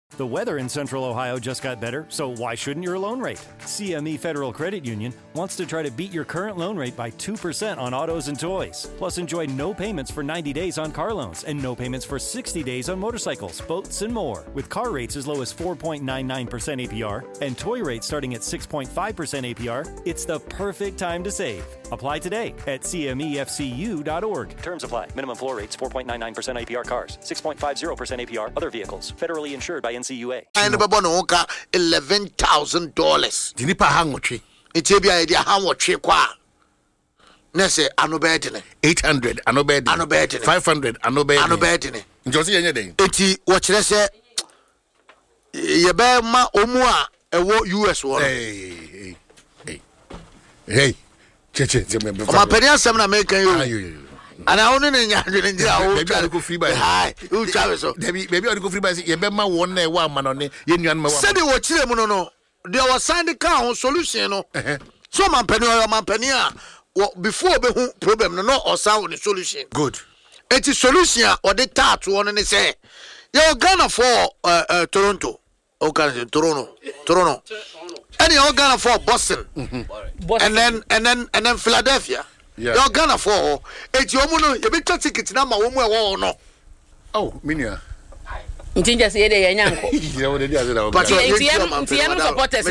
The weather in Central Ohio just got better, so why shouldn't your loan rate? CME Federal Credit Union wants to try to beat your current loan rate by 2% on autos and toys. Plus, enjoy no payments for 90 days on car loans and no payments for 60 days on motorcycles, boats, and more. With car rates as low as 4.99% APR and toy rates starting at 6.5% APR, it's the perfect time to save. Apply today at cmefcu.org. Terms apply. Minimum floor rates 4.99% APR cars, 6.50% APR other vehicles. Federally insured by NCUA. I never bought $11,000. Dinipa hangotri. It's a bia idea how much you qua. Nesse, anobetine. 800, anobetine. 500, anobetine. Josie, any day. Eti, what you say? Yebe ma omua ewo US one. Hey. Cheche, my penny seven American you. And I only maybe I go free by hi. Who Travis? Maybe I go free by Yebema one man on it. Said they were children, no. There was signed the car solution. No, so my penny or my penny before the problem, no, or sound the solution. Good. It is solution or the touch one and they say, you're gonna for Toronto. Okay, Toronto. And you're gonna for Boston. Boston. And then Philadelphia. Yeah. You're gonna for it's your mono, you better ticket number one more no. Oh, Minia. Intinja say de yanko. Yeah, what did you But you supporters